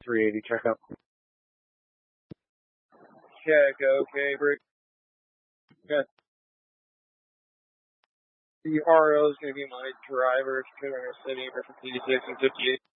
380 checkup. Check, okay, break. Good. The RO is going to be my driver to City, versus 86 and 58.